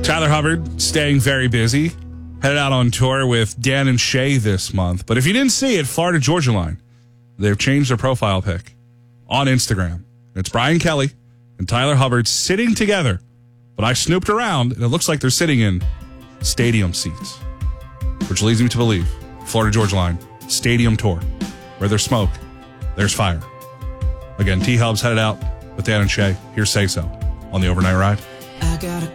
Tyler Hubbard staying very busy. Headed out on tour with Dan and Shay this month. But if you didn't see it, Florida Georgia Line, they've changed their profile pic on Instagram. It's Brian Kelly and Tyler Hubbard sitting together. But I snooped around, and it looks like they're sitting in stadium seats, which leads me to believe Florida Georgia Line stadium tour. Where there's smoke, there's fire. Again, T-Hub's headed out with Dan and Shay. Here's Say So on the Overnight Ride. I got a